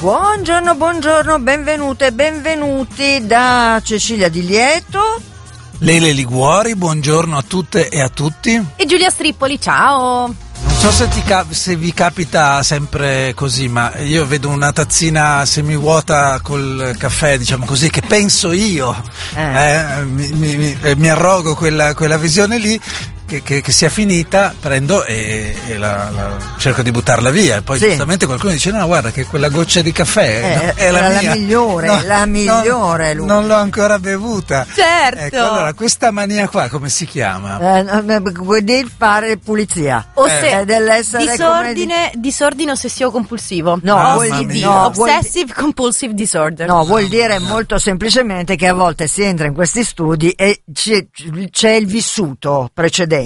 Buongiorno, benvenute e benvenuti da Cecilia Di Lieto, Lele Liguori, buongiorno a tutte e a tutti. E Giulia Strippoli, ciao. Non so se vi capita sempre così, ma io vedo una tazzina semivuota col caffè, diciamo così, che penso io, mi arrogo quella visione lì. Che sia finita, prendo e la cerco di buttarla via, e poi giustamente qualcuno dice no, guarda che quella goccia di caffè è la mia. La migliore, non l'ho ancora bevuta. Certo. Ecco, allora questa mania qua come si chiama? Vuol dire fare pulizia, dell'essere disordine ossessivo compulsivo. Obsessive compulsive disorder. No, vuol dire molto semplicemente che a volte si entra in questi studi e c'è il vissuto precedente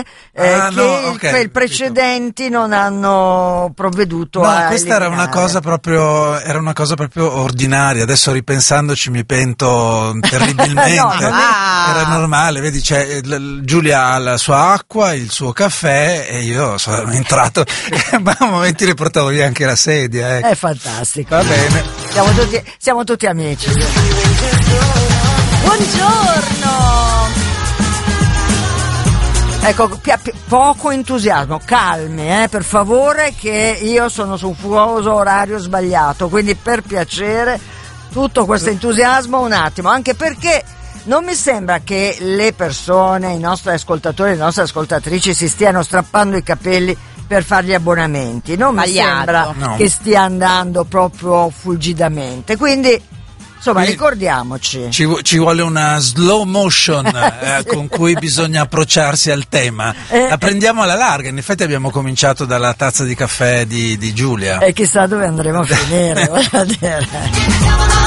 i precedenti non hanno provveduto a questa era una cosa proprio ordinaria. Adesso ripensandoci mi pento terribilmente. Era normale, vedi, Giulia ha la sua acqua, il suo caffè e io sono entrato ma a momenti le portavo via anche la sedia. È fantastico. Va bene, siamo tutti amici. Buongiorno. Ecco, poco entusiasmo, calmi, per favore, che io sono su un fuso orario sbagliato, quindi per piacere tutto questo entusiasmo un attimo, anche perché non mi sembra che le persone, i nostri ascoltatori, le nostre ascoltatrici si stiano strappando i capelli per fare gli abbonamenti, non mi sembra che stia andando proprio fulgidamente, quindi insomma, ricordiamoci. Ci vuole una slow motion con cui bisogna approcciarsi al tema. La prendiamo alla larga. In effetti abbiamo cominciato dalla tazza di caffè di Giulia. E chissà dove andremo a finire, voglio dire.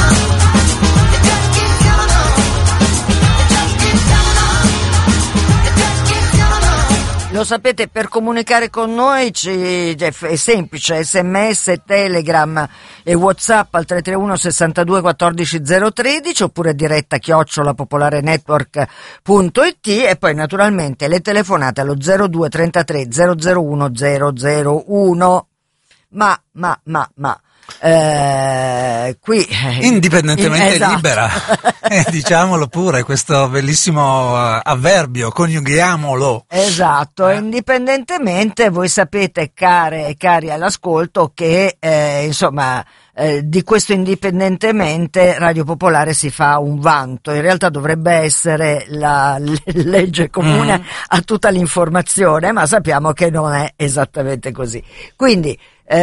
Lo sapete, per comunicare con noi è semplice, SMS, Telegram e WhatsApp al 331 62 14 013 oppure diretta @popolarenetwork.it e poi naturalmente le telefonate allo 02 33 001 001. Ma qui indipendentemente libera, diciamolo pure, questo bellissimo avverbio, coniughiamolo. Esatto, indipendentemente, voi sapete, care e cari all'ascolto, che di questo indipendentemente Radio Popolare si fa un vanto. In realtà dovrebbe essere la legge comune a tutta l'informazione, ma sappiamo che non è esattamente così. Quindi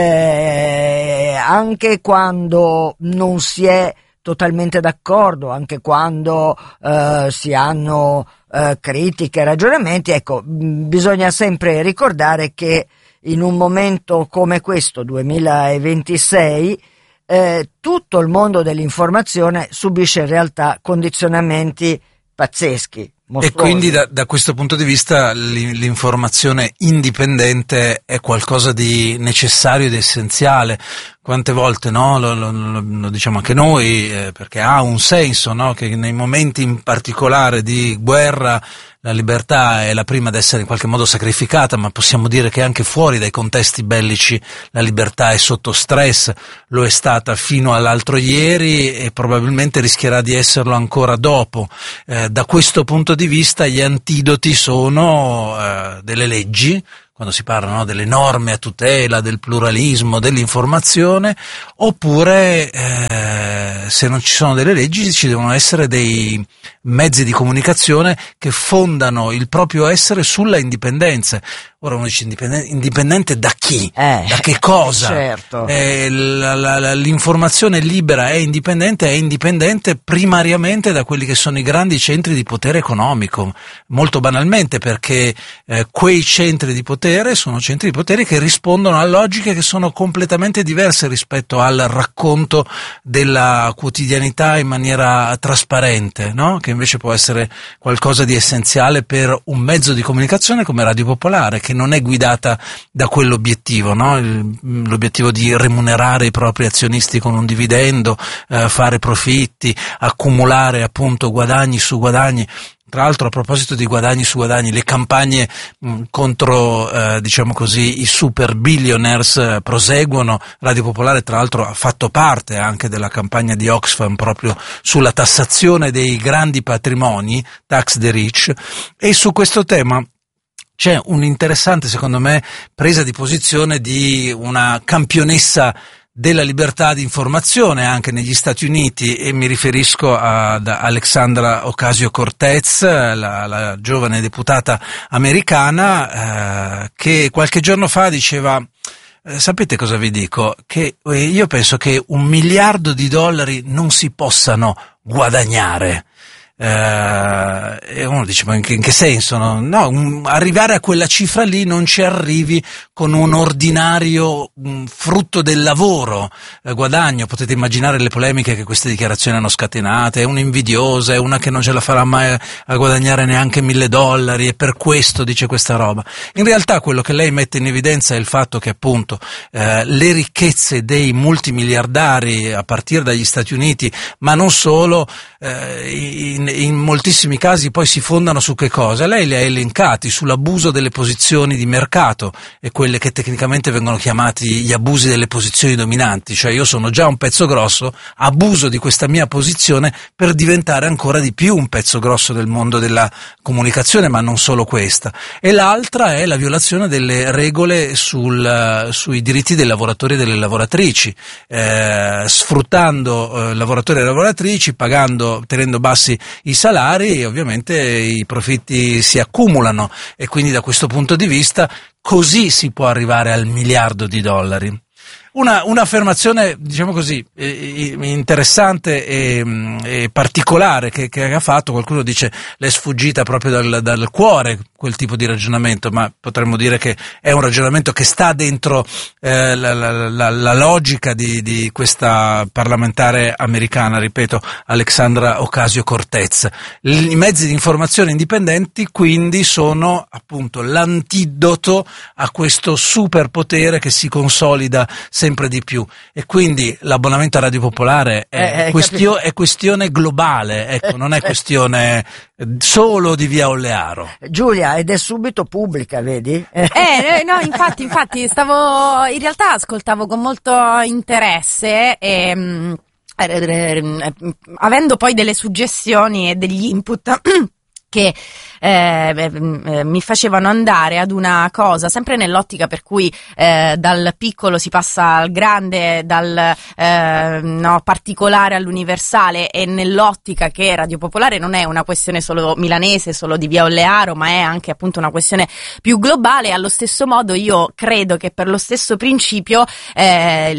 anche quando non si è totalmente d'accordo, anche quando si hanno critiche, ragionamenti, bisogna sempre ricordare che in un momento come questo, 2026, tutto il mondo dell'informazione subisce in realtà condizionamenti pazzeschi. E quindi da questo punto di vista l'informazione indipendente è qualcosa di necessario ed essenziale. Quante volte lo diciamo anche noi, perché ha un senso, che nei momenti in particolare di guerra la libertà è la prima ad essere in qualche modo sacrificata, ma possiamo dire che anche fuori dai contesti bellici la libertà è sotto stress, lo è stata fino all'altro ieri e probabilmente rischierà di esserlo ancora dopo. Da questo punto di vista gli antidoti sono delle leggi, quando si parla delle norme a tutela del pluralismo, dell'informazione, oppure se non ci sono delle leggi ci devono essere dei mezzi di comunicazione che fondano il proprio essere sulla indipendenza. Ora uno dice indipendente da chi? Da che cosa? Certo. L'informazione libera è indipendente primariamente da quelli che sono i grandi centri di potere economico, molto banalmente perché quei centri di potere sono centri di potere che rispondono a logiche che sono completamente diverse rispetto al racconto della quotidianità in maniera trasparente, che invece può essere qualcosa di essenziale per un mezzo di comunicazione come Radio Popolare, che non è guidata da quell'obiettivo, l'obiettivo di remunerare i propri azionisti con un dividendo, fare profitti, accumulare appunto guadagni su guadagni. Tra l'altro, a proposito di guadagni su guadagni, le campagne contro, diciamo così, i super billionaires proseguono. Radio Popolare, tra l'altro, ha fatto parte anche della campagna di Oxfam proprio sulla tassazione dei grandi patrimoni, Tax the Rich, e su questo tema c'è un'interessante, secondo me, presa di posizione di una campionessa della libertà di informazione anche negli Stati Uniti, e mi riferisco ad Alexandra Ocasio-Cortez, la giovane deputata americana, che qualche giorno fa diceva: sapete cosa vi dico? Che io penso che $1 miliardo non si possano guadagnare. E uno dice: ma in che senso? No, arrivare a quella cifra lì non ci arrivi con un ordinario frutto del lavoro guadagno. Potete immaginare le polemiche che queste dichiarazioni hanno scatenate. È un'invidiosa, è una che non ce la farà mai a guadagnare neanche $1.000, e per questo dice questa roba. In realtà quello che lei mette in evidenza è il fatto che appunto le ricchezze dei multimiliardari a partire dagli Stati Uniti, ma non solo, in moltissimi casi poi si fondano su che cosa? Lei li ha elencati: sull'abuso delle posizioni di mercato e quelle che tecnicamente vengono chiamati gli abusi delle posizioni dominanti, cioè io sono già un pezzo grosso, abuso di questa mia posizione per diventare ancora di più un pezzo grosso del mondo della comunicazione, ma non solo questa. E l'altra è la violazione delle regole sui diritti dei lavoratori e delle lavoratrici, sfruttando lavoratori e lavoratrici, tenendo bassi i salari, e ovviamente i profitti si accumulano, e quindi da questo punto di vista così si può arrivare al $1 miliardo. Un'affermazione, diciamo così, interessante e particolare che ha fatto. Qualcuno dice: le è sfuggita proprio dal cuore quel tipo di ragionamento, ma potremmo dire che è un ragionamento che sta dentro la logica di questa parlamentare americana, ripeto, Alexandra Ocasio-Cortez. I mezzi di informazione indipendenti quindi sono appunto l'antidoto a questo superpotere che si consolida sempre di più, e quindi l'abbonamento a Radio Popolare è questione globale, ecco, non è questione solo di Via Ollearo. Giulia, ed è subito pubblica, vedi? No, infatti in realtà ascoltavo con molto interesse e avendo poi delle suggestioni e degli input che mi facevano andare ad una cosa sempre nell'ottica per cui dal piccolo si passa al grande, dal particolare all'universale, e nell'ottica che Radio Popolare non è una questione solo milanese, solo di Via Ollearo, ma è anche appunto una questione più globale. Allo stesso modo io credo che per lo stesso principio è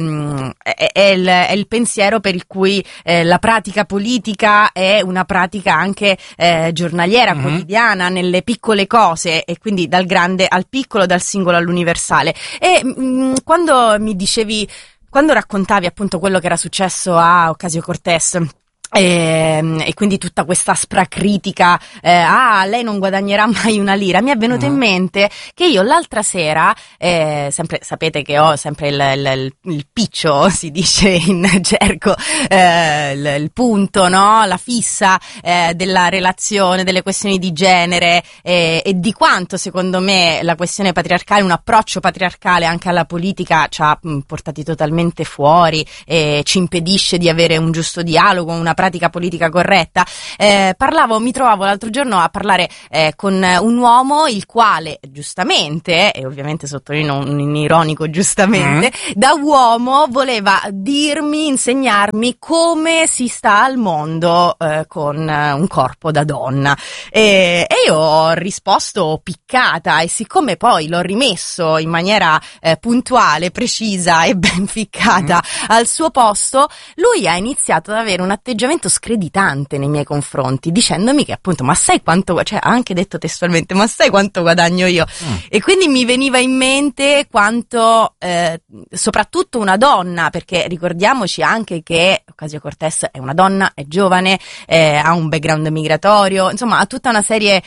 il pensiero per il cui la pratica politica è una pratica anche giornaliera, quotidiana, nelle piccole cose, e quindi dal grande al piccolo, dal singolo all'universale. E quando raccontavi appunto quello che era successo a Ocasio-Cortez, e quindi tutta questa aspra critica, lei non guadagnerà mai una lira, mi è venuto in mente che io l'altra sera, sempre sapete che ho sempre il piccio, si dice in gergo, il punto, no? La fissa della relazione, delle questioni di genere, e di quanto secondo me la questione patriarcale, un approccio patriarcale anche alla politica ci ha portati totalmente fuori e ci impedisce di avere un giusto dialogo, una pratica politica corretta. Mi trovavo l'altro giorno a parlare con un uomo il quale giustamente, e ovviamente sottolineo un ironico giustamente, da uomo voleva insegnarmi come si sta al mondo con un corpo da donna, e io ho risposto piccata, e siccome poi l'ho rimesso in maniera puntuale, precisa e ben ficcata al suo posto, lui ha iniziato ad avere un atteggiamento screditante nei miei confronti, dicendomi che appunto, ma sai quanto, cioè ha anche detto testualmente, ma sai quanto guadagno io? E quindi mi veniva in mente quanto soprattutto una donna, perché ricordiamoci anche che Ocasio-Cortez è una donna, è giovane, ha un background migratorio, insomma ha tutta una serie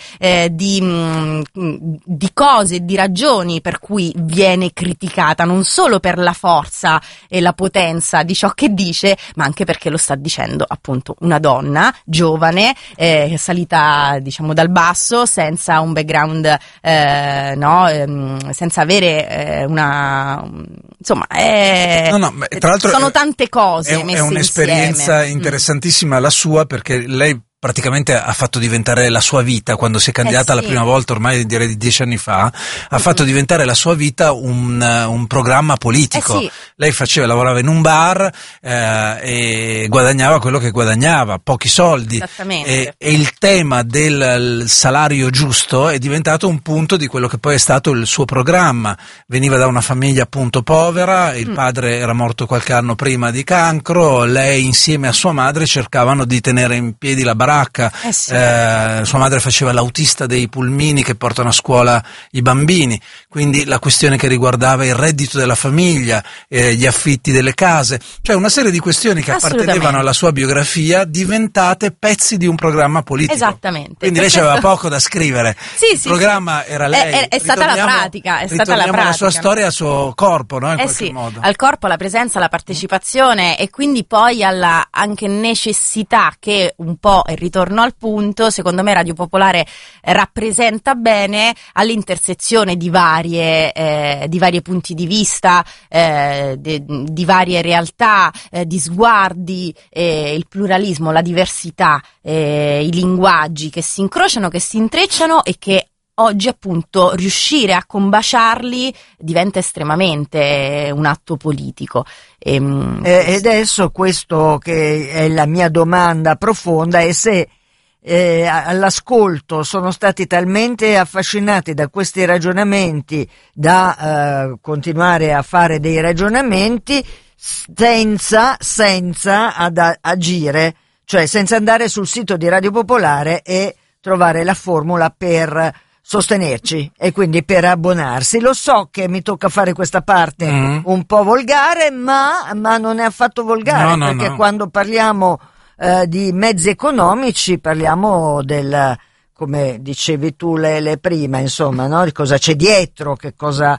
di cose, di ragioni per cui viene criticata, non solo per la forza e la potenza di ciò che dice, ma anche perché lo sta dicendo appunto appunto una donna giovane, salita diciamo dal basso, senza un background, senza avere insomma, tra l'altro sono tante cose messe è un'esperienza insieme. interessantissima la sua, perché lei praticamente ha fatto diventare la sua vita, quando si è candidata la prima volta, ormai direi di 10 anni fa, ha fatto diventare la sua vita un programma politico. Lei lavorava in un bar e guadagnava quello che guadagnava, pochi soldi. E il tema del salario giusto è diventato un punto di quello che poi è stato il suo programma. Veniva da una famiglia appunto povera, il padre era morto qualche anno prima di cancro, lei insieme a sua madre cercavano di tenere in piedi la baracca. Sua madre faceva l'autista dei pulmini che portano a scuola i bambini, quindi la questione che riguardava il reddito della famiglia, gli affitti delle case, cioè una serie di questioni che appartenevano alla sua biografia diventate pezzi di un programma politico. Esattamente. Quindi lei c'aveva poco da scrivere. Il programma era lei. È stata la pratica. La sua storia, al suo corpo, no? In qualche modo. Al corpo, alla presenza, alla partecipazione e quindi poi alla anche necessità che un po' ritorno al punto, secondo me Radio Popolare rappresenta bene all'intersezione di varie punti di vista, di varie realtà, di sguardi, il pluralismo, la diversità, i linguaggi che si incrociano, che si intrecciano e che oggi appunto riuscire a combaciarli diventa estremamente un atto politico. Ed adesso questo che è la mia domanda profonda è se all'ascolto sono stati talmente affascinati da questi ragionamenti da continuare a fare dei ragionamenti senza agire, cioè senza andare sul sito di Radio Popolare e trovare la formula per sostenerci e quindi per abbonarsi. Lo so che mi tocca fare questa parte un po' volgare, ma non è affatto volgare, perché quando parliamo di mezzi economici parliamo del, come dicevi tu le prima, insomma, no? Di cosa c'è dietro, che cosa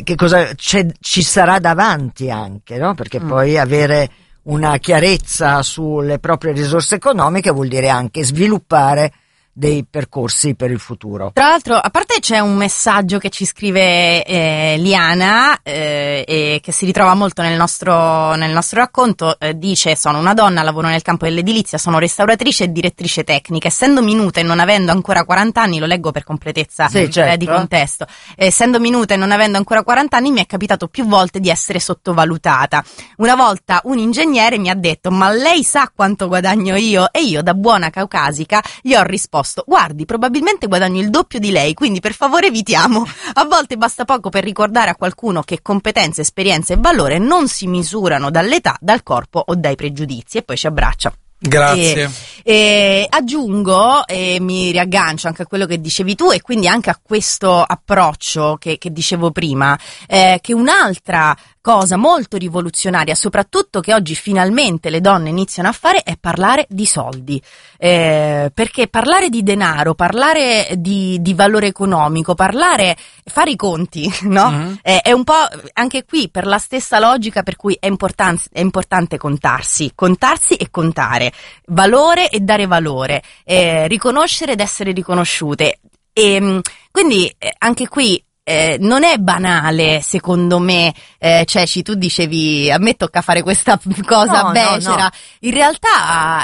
ci sarà davanti anche, no? Perché poi avere una chiarezza sulle proprie risorse economiche vuol dire anche sviluppare dei percorsi per il futuro. Tra l'altro, a parte c'è un messaggio che ci scrive Liana e che si ritrova molto nel nostro racconto, dice: sono una donna, lavoro nel campo dell'edilizia, sono restauratrice e direttrice tecnica, essendo minuta e non avendo ancora 40 anni, lo leggo per completezza di contesto, essendo minuta e non avendo ancora 40 anni mi è capitato più volte di essere sottovalutata. Una volta un ingegnere mi ha detto: ma lei sa quanto guadagno io? E io, da buona caucasica, gli ho risposto: guardi, probabilmente guadagno il doppio di lei, quindi per favore evitiamo. A volte basta poco per ricordare a qualcuno che competenze, esperienze e valore non si misurano dall'età, dal corpo o dai pregiudizi. E poi ci abbraccia. Grazie. Aggiungo e mi riaggancio anche a quello che dicevi tu e quindi anche a questo approccio che dicevo prima, che un'altra cosa molto rivoluzionaria, soprattutto che oggi finalmente le donne iniziano a fare, è parlare di soldi, perché parlare di denaro, parlare di valore economico, fare i conti, no? È un po' anche qui per la stessa logica per cui è importante contarsi e contare, valore e dare valore, riconoscere ed essere riconosciute, e quindi anche qui non è banale, secondo me. Ceci, tu dicevi: a me tocca fare questa cosa becera. No. In realtà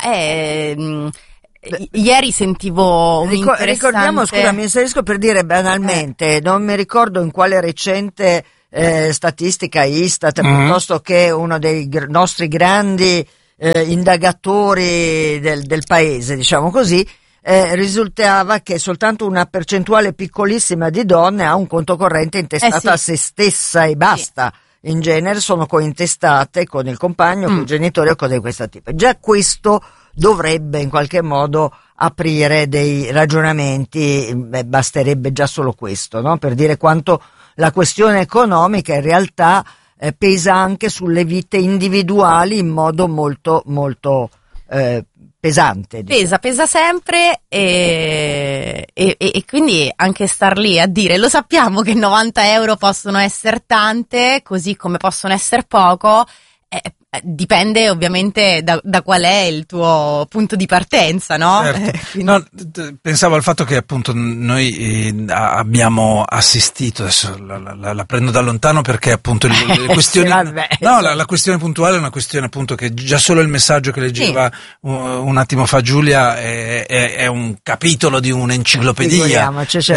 ieri sentivo un ricordiamo, scusa, mi inserisco per dire banalmente, non mi ricordo in quale recente statistica Istat, piuttosto che uno dei nostri grandi indagatori del paese, diciamo così, risultava che soltanto una percentuale piccolissima di donne ha un conto corrente intestato a se stessa e basta. In genere sono cointestate con il compagno, con i genitori o cose di questo tipo. Già questo dovrebbe in qualche modo aprire dei ragionamenti, basterebbe già solo questo, no? Per dire quanto la questione economica in realtà pesa anche sulle vite individuali in modo molto molto pesante. Pesa sempre e quindi anche star lì a dire: lo sappiamo che 90 euro possono essere tante, così come possono essere poco, Dipende ovviamente da qual è il tuo punto di partenza, no? Certo. No, pensavo al fatto che appunto noi abbiamo assistito, adesso la prendo da lontano perché appunto le questioni, la questione puntuale è una questione appunto che già solo il messaggio che leggeva un attimo fa Giulia è un capitolo di un'enciclopedia,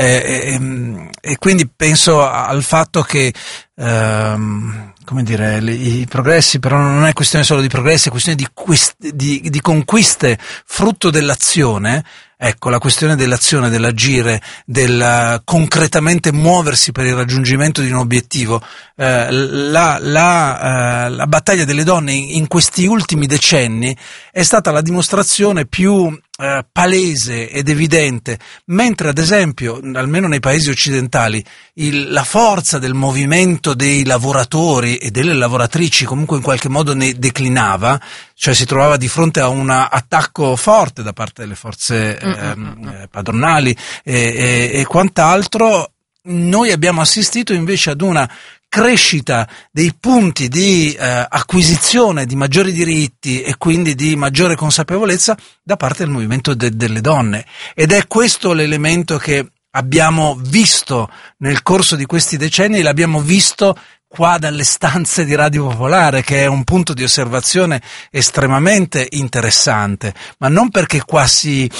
e quindi penso al fatto che come dire, i progressi, però non è questione solo di progressi, è questione di conquiste frutto dell'azione. Ecco, la questione dell'azione, dell'agire, del concretamente muoversi per il raggiungimento di un obiettivo. La battaglia delle donne in questi ultimi decenni è stata la dimostrazione più palese ed evidente, mentre ad esempio, almeno nei paesi occidentali, la forza del movimento dei lavoratori e delle lavoratrici comunque in qualche modo ne declinava, cioè si trovava di fronte a un attacco forte da parte delle forze padronali e quant'altro. Noi abbiamo assistito invece ad una crescita dei punti di acquisizione di maggiori diritti e quindi di maggiore consapevolezza da parte del movimento delle donne, ed è questo l'elemento che abbiamo visto nel corso di questi decenni, l'abbiamo visto qua dalle stanze di Radio Popolare, che è un punto di osservazione estremamente interessante, ma non perché qua si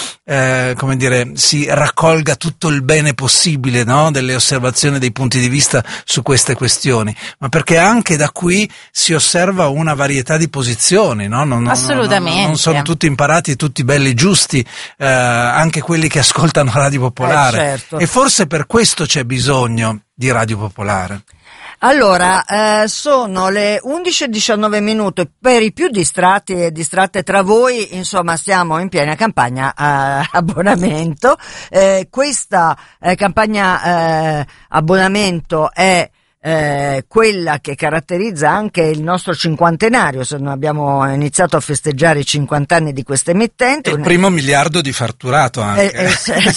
raccolga tutto il bene possibile, no, delle osservazioni, dei punti di vista su queste questioni, ma perché anche da qui si osserva una varietà di posizioni, no? Assolutamente. Non sono tutti imparati, tutti belli giusti, anche quelli che ascoltano Radio Popolare, certo. E forse per questo c'è bisogno di Radio Popolare. Allora, sono le 11:19 per i più distratti e distratte tra voi, insomma stiamo in piena campagna abbonamento. Questa campagna abbonamento è quella che caratterizza anche il nostro cinquantenario, se noi abbiamo iniziato a festeggiare i 50 anni di questa emittente. Il primo miliardo di fatturato anche.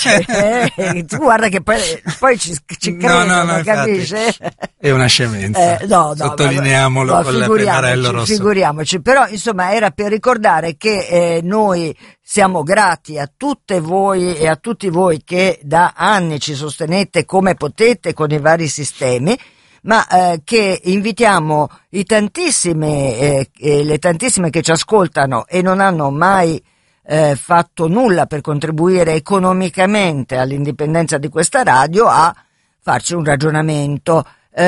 Tu guarda che poi ci credono, capisci? È una scemenza. Sottolineiamolo con il pennarello rosso. Figuriamoci, però insomma era per ricordare che noi siamo grati a tutte voi e a tutti voi che da anni ci sostenete come potete con i vari sistemi, ma che invitiamo le tantissime che ci ascoltano e non hanno mai fatto nulla per contribuire economicamente all'indipendenza di questa radio a farci un ragionamento.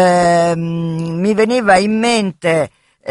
Mi veniva in mente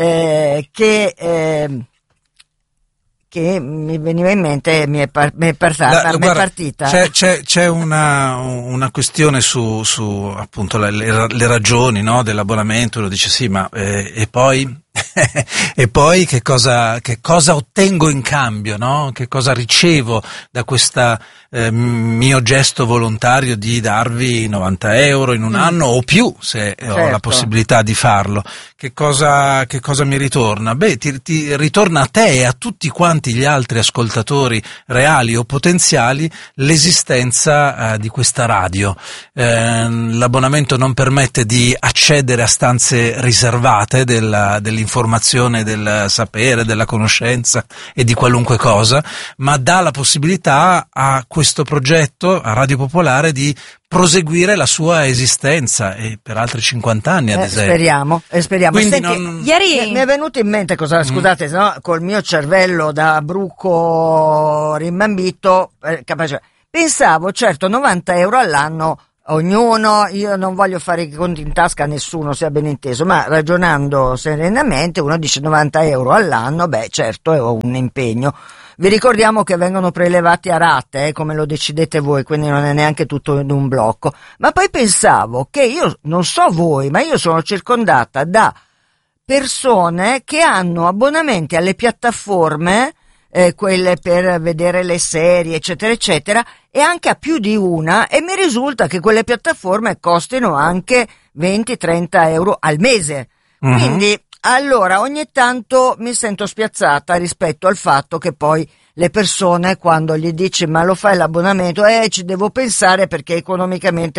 mi è partita. C'è una questione su appunto le ragioni, no, dell'abbonamento. Uno dice sì, ma e poi e poi che cosa ottengo in cambio, no? Che cosa ricevo da questa mio gesto volontario di darvi 90 euro in un anno o più, se ho la possibilità di farlo. Che cosa mi ritorna? Beh, ti ritorna a te e a tutti quanti gli altri ascoltatori reali o potenziali l'esistenza di questa radio. L'abbonamento non permette di accedere a stanze riservate dell'informazione, del sapere, della conoscenza e di qualunque cosa, ma dà la possibilità a questo progetto, a Radio Popolare, di proseguire la sua esistenza e per altri 50 anni, ad esempio. Speriamo. Quindi Senti, ieri mi è venuto in mente scusate, se no col mio cervello da bruco rimbambito, pensavo, certo, 90 euro all'anno ognuno, io non voglio fare i conti in tasca a nessuno, sia ben inteso, ma ragionando serenamente uno dice 90 euro all'anno, beh certo è un impegno. Vi ricordiamo che vengono prelevati a rate, come lo decidete voi, quindi non è neanche tutto in un blocco. Ma poi pensavo che io, non so voi, ma io sono circondata da persone che hanno abbonamenti alle piattaforme, quelle per vedere le serie, eccetera, eccetera, e anche a più di una, e mi risulta che quelle piattaforme costino anche 20-30 euro al mese. Mm-hmm. Quindi, allora, ogni tanto mi sento spiazzata rispetto al fatto che poi le persone, quando gli dici ma lo fai l'abbonamento, ci devo pensare perché economicamente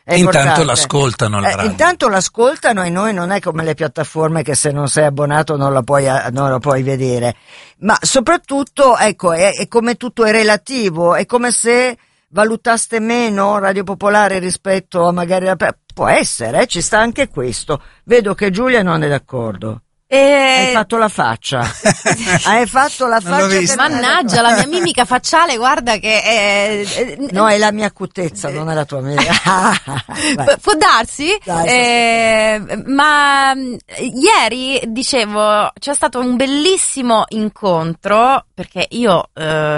È intanto importante. l'ascoltano la radio. Intanto l'ascoltano, e noi non è come le piattaforme che se non sei abbonato non la puoi vedere. Ma soprattutto, ecco, è come tutto è relativo, è come se valutaste meno Radio Popolare rispetto a magari può essere, ci sta anche questo. Vedo che Giulia non è d'accordo. Hai fatto la faccia. Hai fatto la Non l'ho faccia. vista. Mannaggia, la mia mimica facciale, guarda che No, è la mia acutezza, non è la tua mimica. può darsi. Dai, Ma ieri, dicevo, c'è stato un bellissimo incontro, perché io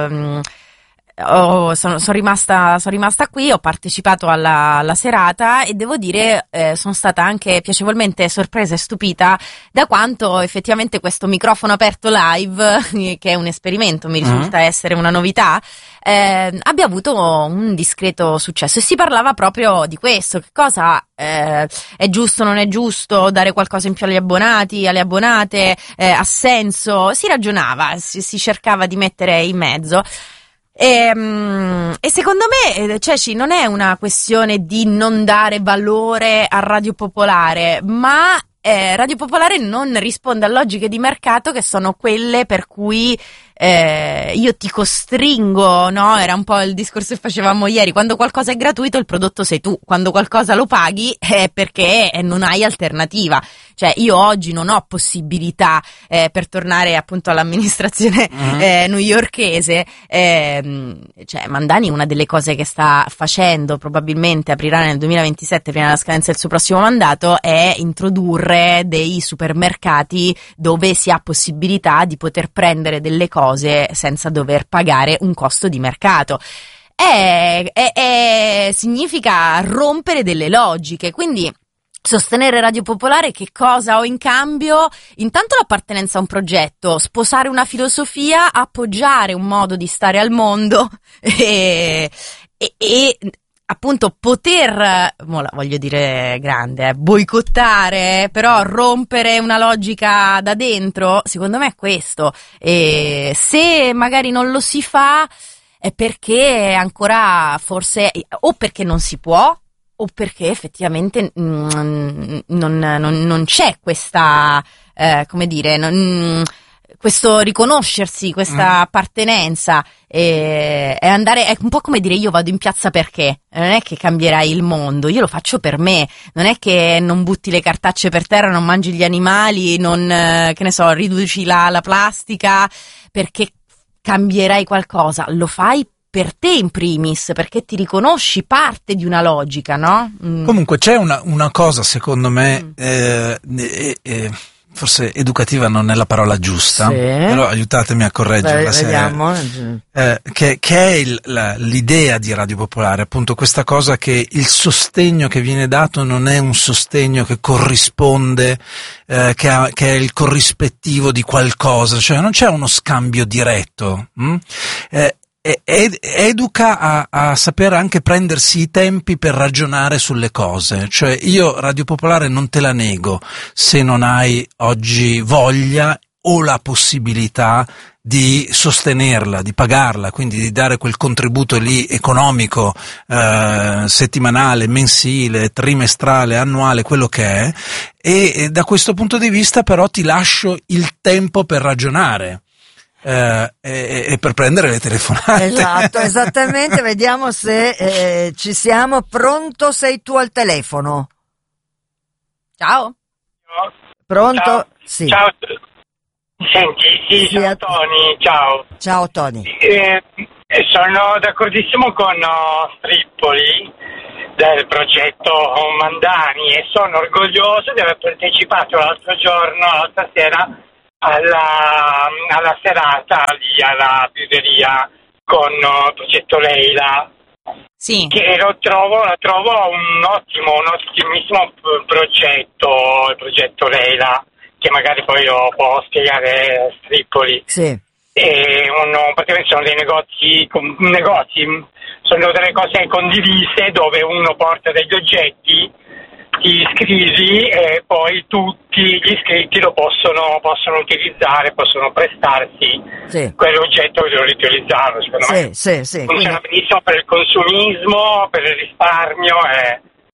sono rimasta qui, ho partecipato alla serata e devo dire sono stata anche piacevolmente sorpresa e stupita da quanto effettivamente questo microfono aperto live, che è un esperimento, mi risulta essere una novità, abbia avuto un discreto successo, e si parlava proprio di questo: che cosa è giusto, non è giusto dare qualcosa in più agli abbonati, alle abbonate, ha senso, si ragionava, si cercava di mettere in mezzo. E secondo me, Ceci, non è una questione di non dare valore a Radio Popolare, ma Radio Popolare non risponde a logiche di mercato che sono quelle per cui io ti costringo, no? Era un po' il discorso che facevamo ieri: quando qualcosa è gratuito il prodotto sei tu, quando qualcosa lo paghi è perché non hai alternativa. Cioè, io oggi non ho possibilità, per tornare appunto all'amministrazione newyorkese, cioè Mandani, una delle cose che sta facendo, probabilmente aprirà nel 2027 prima della scadenza del suo prossimo mandato, è introdurre dei supermercati dove si ha possibilità di poter prendere delle cose senza dover pagare un costo di mercato. Significa rompere delle logiche, quindi sostenere Radio Popolare che cosa ho in cambio? Intanto l'appartenenza a un progetto, sposare una filosofia, appoggiare un modo di stare al mondo e appunto poter, voglio dire grande, boicottare, però rompere una logica da dentro, secondo me è questo. E se magari non lo si fa è perché ancora forse, o perché non si può, o perché effettivamente non c'è questa, come dire, questo riconoscersi, questa appartenenza, è un po' come dire: io vado in piazza perché, non è che cambierai il mondo, io lo faccio per me, non è che non butti le cartacce per terra, non mangi gli animali, non, che ne so, riduci la plastica perché cambierai qualcosa, lo fai per te in primis, perché ti riconosci parte di una logica, no? Comunque c'è una cosa, secondo me, forse educativa non è la parola giusta, sì, però aiutatemi a correggerla. Vediamo. Che è l'idea di Radio Popolare, appunto questa cosa che il sostegno che viene dato non è un sostegno che corrisponde, che è il corrispettivo di qualcosa, cioè non c'è uno scambio diretto. Educa a saper anche prendersi i tempi per ragionare sulle cose. Cioè, io Radio Popolare non te la nego se non hai oggi voglia o la possibilità di sostenerla, di pagarla, quindi di dare quel contributo lì economico, settimanale, mensile, trimestrale, annuale, quello che è, e da questo punto di vista però ti lascio il tempo per ragionare. E per prendere le telefonate. Esatto, esattamente. Vediamo se ci siamo. Pronto, sei tu al telefono? Ciao. Pronto? Ciao. Sì. Ciao. Senti, sì, sono Tony, ciao. Ciao Tony. Sono d'accordissimo con Strippoli del progetto Mandani e sono orgoglioso di aver partecipato l'altra sera alla serata lì alla birreria con il progetto Leila, sì, che lo trovo un ottimissimo progetto, il progetto Leila, che magari poi lo può spiegare Strippoli. Sì. Praticamente sono dei negozi, sono delle cose condivise dove uno porta degli oggetti, ti iscrivi e poi tutti gli iscritti lo possono utilizzare, possono prestarsi quell'oggetto e riutilizzarlo. Secondo me sì. funziona benissimo per il consumismo, per il risparmio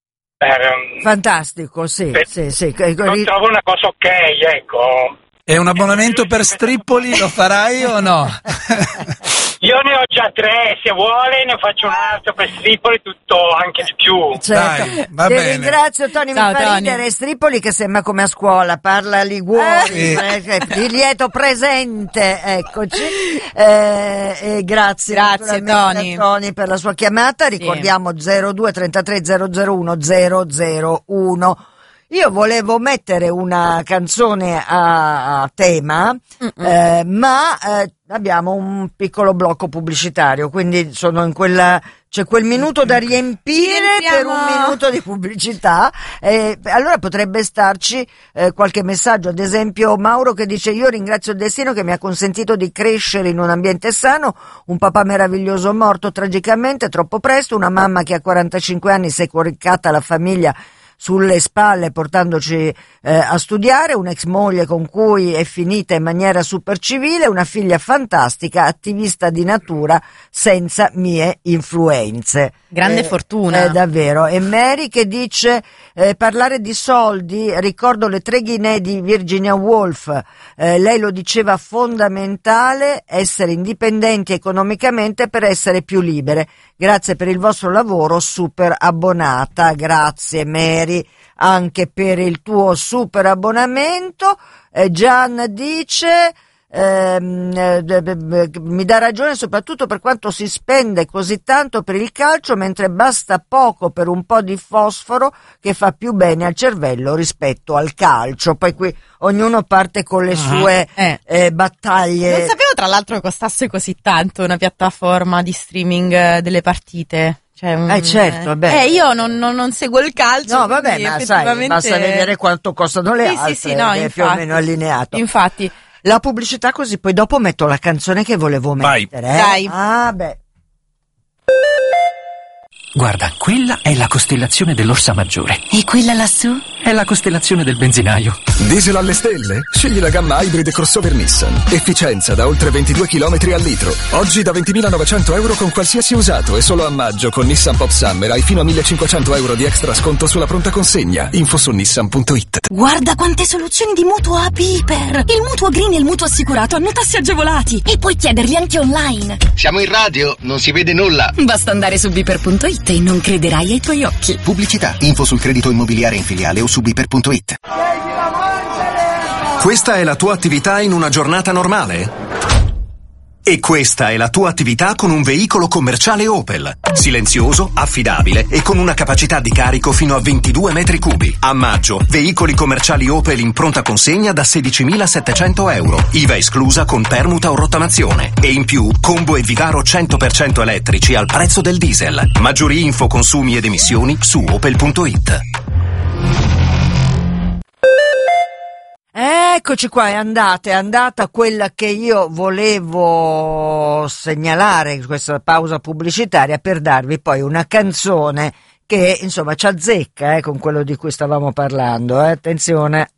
Fantastico, sì. Non trovo una cosa ok, ecco. E un abbonamento per Strippoli lo farai o no? Io ne ho già 3, se vuole ne faccio un altro per Strippoli, tutto anche di più. Certo. Dai, va Ti bene. ringrazio Tony, Ciao, mi fa Tony. ridere Strippoli che sembra come a scuola, parla Liguori, di lieto presente, eccoci. Grazie naturalmente Tony. a Tony per la sua chiamata, ricordiamo 02 33 001 001. Io volevo mettere una canzone a tema, ma abbiamo un piccolo blocco pubblicitario, quindi sono in quella, c'è quel minuto da riempire per un minuto di pubblicità, allora potrebbe starci qualche messaggio, ad esempio Mauro che dice: io ringrazio il destino che mi ha consentito di crescere in un ambiente sano, un papà meraviglioso morto tragicamente troppo presto, una mamma che a 45 anni si è coricata la famiglia sulle spalle portandoci a studiare, un'ex moglie con cui è finita in maniera super civile, una figlia fantastica, attivista di natura senza mie influenze. Grande fortuna. Davvero. E Mary che dice parlare di soldi, ricordo le 3 Guinee di Virginia Woolf, lei lo diceva, fondamentale essere indipendenti economicamente per essere più libere. Grazie per il vostro lavoro, super abbonata. Grazie Mary anche per il tuo super abbonamento. Gian dice mi dà ragione soprattutto per quanto si spende così tanto per il calcio mentre basta poco per un po' di fosforo che fa più bene al cervello rispetto al calcio. Poi qui ognuno parte con le sue battaglie. Non sapevo tra l'altro che costasse così tanto una piattaforma di streaming delle partite. Certo, vabbè. Io non seguo il calcio. No, vabbè, ma sai, basta vedere quanto costano le altre, sì, no, è infatti, più o meno allineato. Infatti. La pubblicità, così poi dopo metto la canzone che volevo mettere. Dai. Guarda, quella è la costellazione dell'Orsa Maggiore. E quella lassù? È la costellazione del benzinaio. Diesel alle stelle? Scegli la gamma Hybrid crossover Nissan. Efficienza da oltre 22 km al litro. Oggi da 20.900 euro con qualsiasi usato e solo a maggio con Nissan Pop Summer hai fino a 1.500 euro di extra sconto sulla pronta consegna. Info su nissan.it. Guarda quante soluzioni di mutuo a Piper! Il mutuo green e il mutuo assicurato hanno tassi agevolati e puoi chiederli anche online. Siamo in radio, non si vede nulla. Basta andare su Piper.it e non crederai ai tuoi occhi. Pubblicità, info sul credito immobiliare in filiale o su Piper.it. Questa è la tua attività in una giornata normale? E questa è la tua attività con un veicolo commerciale Opel. Silenzioso, affidabile e con una capacità di carico fino a 22 metri cubi. A maggio, veicoli commerciali Opel in pronta consegna da 16.700 euro. IVA esclusa con permuta o rottamazione. E in più, combo e Vigaro 100% elettrici al prezzo del diesel. Maggiori info, consumi ed emissioni su opel.it. Eccoci qua, è andata quella che io volevo segnalare in questa pausa pubblicitaria per darvi poi una canzone che insomma ci azzecca con quello di cui stavamo parlando. Attenzione.